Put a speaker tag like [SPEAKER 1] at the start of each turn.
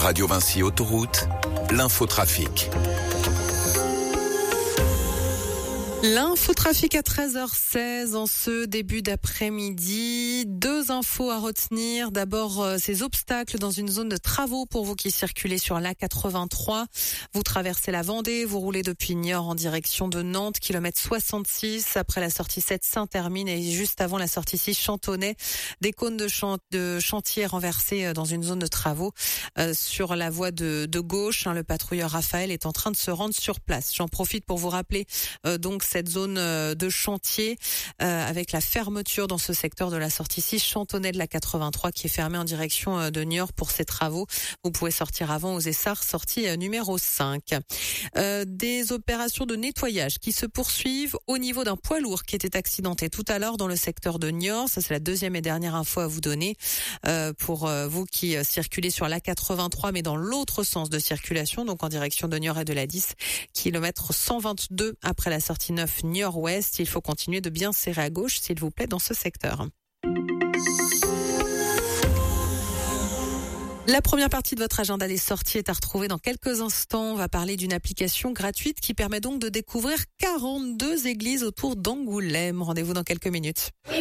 [SPEAKER 1] Radio Vinci Autoroute, l'infotrafic.
[SPEAKER 2] L'infotrafic à 13h16 en ce début d'après-midi. 2 infos à retenir. D'abord, ces obstacles dans une zone de travaux pour vous qui circulez sur l'A83. Vous traversez la Vendée, vous roulez depuis Niort en direction de Nantes, kilomètre 66. Après la sortie 7 Saint-Termine et juste avant la sortie 6 Chantonnay. Des cônes de chantier renversés dans une zone de travaux sur la voie de gauche. Le patrouilleur Raphaël est en train de se rendre sur place. J'en profite pour vous rappeler donc cette zone de chantier avec la fermeture dans ce secteur de la sortie 6 Chantonnay de la 83 qui est fermée en direction de Niort pour ces travaux. Vous pouvez sortir avant aux Essarts, sortie numéro 5. Des opérations de nettoyage qui se poursuivent au niveau d'un poids lourd qui était accidenté tout à l'heure dans le secteur de Niort. Ça, c'est la deuxième et dernière info à vous donner pour vous qui circulez sur la 83 mais dans l'autre sens de circulation, donc en direction de Niort et de la 10, kilomètre 122 après la sortie 9 Niort-Ouest. Il faut continuer de bien serrer à gauche, s'il vous plaît, dans ce secteur. La première partie de votre agenda des sorties est à retrouver dans quelques instants. On va parler d'une application gratuite qui permet donc de découvrir 42 églises autour d'Angoulême. Rendez-vous dans quelques minutes.